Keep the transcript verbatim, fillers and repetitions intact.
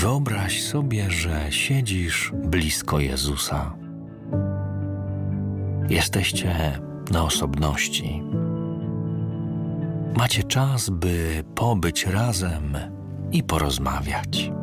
Wyobraź sobie, że siedzisz blisko Jezusa. Jesteście na osobności. Macie czas, by pobyć razem i porozmawiać.